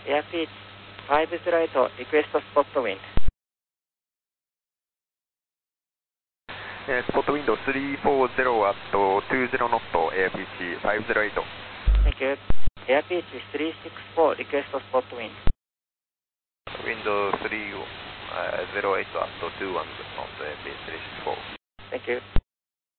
Airspeed 50 request spot wind. Spot wind 340 at 20 knot, AirPitch 508. Thank you. Airspeed 364 request spot wind. Wind 308 at 21 knot, AirPitch 364. Thank you.